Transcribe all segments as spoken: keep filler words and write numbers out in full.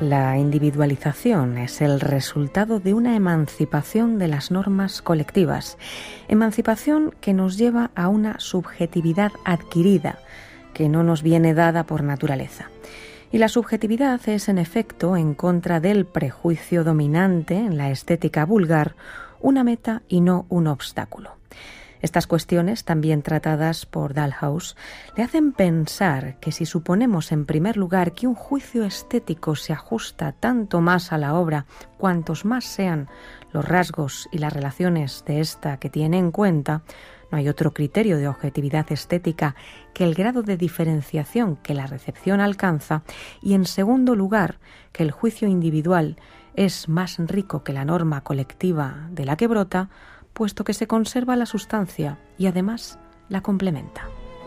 La individualización es el resultado de una emancipación de las normas colectivas, emancipación que nos lleva a una subjetividad adquirida, que no nos viene dada por naturaleza. Y la subjetividad es, en efecto, en contra del prejuicio dominante en la estética vulgar, una meta y no un obstáculo. Estas cuestiones, también tratadas por Dalhouse, le hacen pensar que si suponemos en primer lugar que un juicio estético se ajusta tanto más a la obra cuantos más sean los rasgos y las relaciones de esta que tiene en cuenta, no hay otro criterio de objetividad estética que el grado de diferenciación que la recepción alcanza, y en segundo lugar, que el juicio individual es más rico que la norma colectiva de la que brota, puesto que se conserva la sustancia y además la complementa.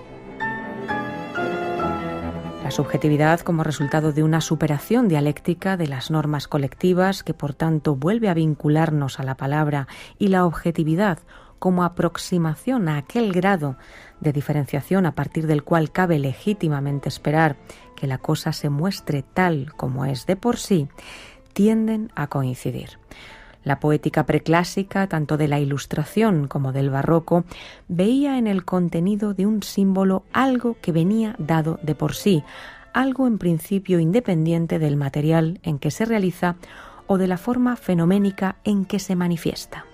La subjetividad como resultado de una superación dialéctica de las normas colectivas que por tanto vuelve a vincularnos a la palabra, y la objetividad como aproximación a aquel grado de diferenciación a partir del cual cabe legítimamente esperar que la cosa se muestre tal como es de por sí, tienden a coincidir. La poética preclásica, tanto de la Ilustración como del Barroco, veía en el contenido de un símbolo algo que venía dado de por sí, algo en principio independiente del material en que se realiza o de la forma fenoménica en que se manifiesta.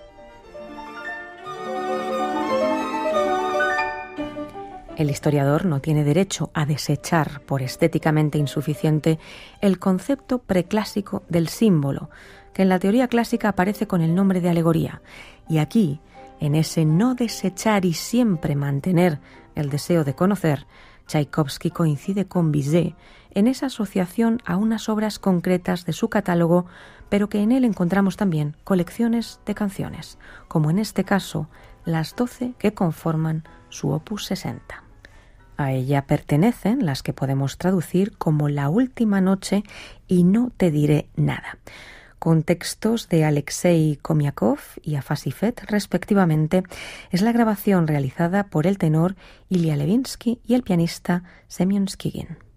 El historiador no tiene derecho a desechar por estéticamente insuficiente el concepto preclásico del símbolo, que en la teoría clásica aparece con el nombre de alegoría, y aquí, en ese no desechar y siempre mantener el deseo de conocer, Tchaikovsky coincide con Bizet en esa asociación a unas obras concretas de su catálogo, pero que en él encontramos también colecciones de canciones, como en este caso las doce que conforman su opus sesenta. A ella pertenecen las que podemos traducir como La última noche y No te diré nada, con textos de Alexei Komiakov y Afasifet respectivamente. Es la grabación realizada por el tenor Ilya Levinsky y el pianista Semyon Skigin.